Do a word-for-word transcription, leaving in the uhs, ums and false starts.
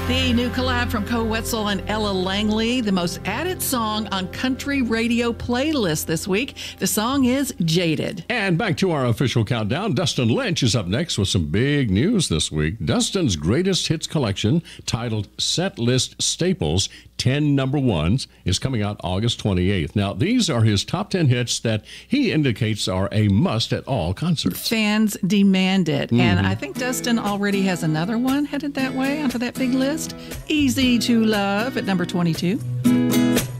The new collab from Koe Wetzel and Ella Langley, the most added song on country radio playlist this week. The song is Jaded. And back to our official countdown, Dustin Lynch is up next with some big news this week. Dustin's greatest hits collection, titled Set List Staples, ten number ones, is coming out August twenty-eighth. Now, these are his top ten hits that he indicates are a must at all concerts. Fans demand it. Mm-hmm. And I think Dustin already has another one headed that way onto that big list. Easy to Love at number twenty-two.